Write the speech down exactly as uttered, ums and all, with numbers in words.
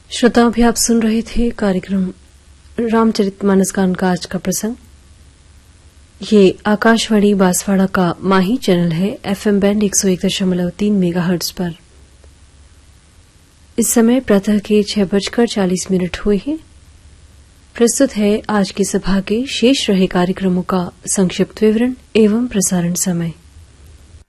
श्रोताओं भी आप सुन रहे थे कार्यक्रम रामचरितमानस का उनका आज का प्रसंग। ये आकाशवाणी बांसवाड़ा का माही चैनल है, एफएम बैंड एक सौ एक दशमलव तीन मेगाहर्ट्ज पर। इस समय प्रातः के छह बजकर चालीस मिनट हुए हैं। प्रस्तुत है आज की सभा के शेष रहे कार्यक्रमों का संक्षिप्त विवरण एवं प्रसारण समय।